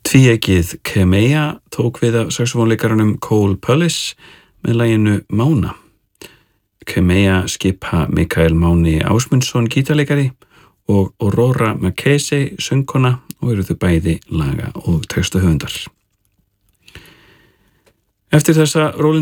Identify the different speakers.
Speaker 1: Tvíeykið Kemeja tók við af saxofónleikaranum Cole Pullis með laginu Mána. Kemeja skipa Mikael Máni Ásmundsson gítarleikari og Aurora Marchese söngkona og eru þau bæði laga- og textahöfundar. Eftir þessa